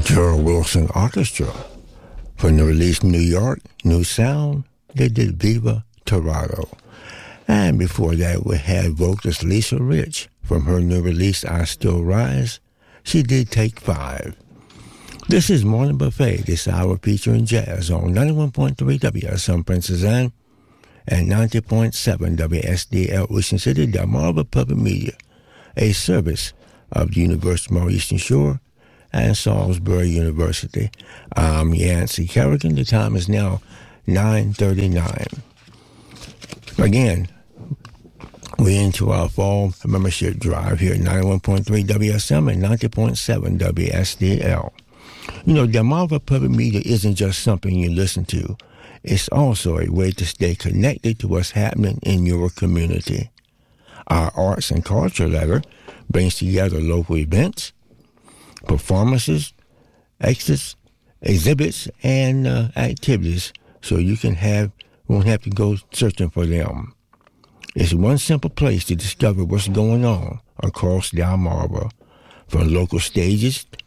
Gerald Wilson Orchestra. From the release New York, New Sound, they did Viva Toronto. And before that, we had vocalist Lisa Rich. From her new release, I Still Rise, she did Take 5. This is Morning Buffet, this hour featuring jazz on 91.3 WSM Princess Anne and 90.7 WSDL Ocean City, Delmarva Public Media, a service of the University of Eastern Shore and Salisbury University. I'm Yancey Kerrigan. The time is now 9:39. Again, we're into our fall membership drive here at 91.3 WSM and 90.7 WSDL. You know, Delmarva Public Media isn't just something you listen to. It's also a way to stay connected to what's happening in your community. Our Arts and Culture letter brings together local events, performances, exhibits, and activities so you won't have to go searching for them. It's one simple place to discover what's going on across Delmarva, from local stages